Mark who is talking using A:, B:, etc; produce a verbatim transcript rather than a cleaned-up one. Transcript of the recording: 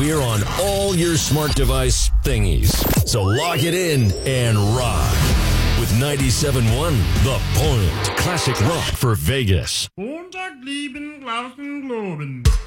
A: we're on all your smart device thingies. So lock it in and rock with ninety-seven point one The Point. Classic rock for Vegas.
B: Montag lieben, Glauben, Globen.